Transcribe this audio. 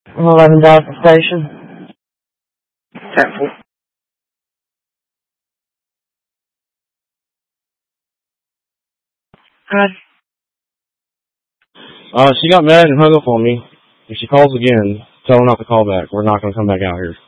11 Dawson Station. 10-4. She got mad and hung up on me. If she calls again, tell her not to call back. We're not going to come back out here.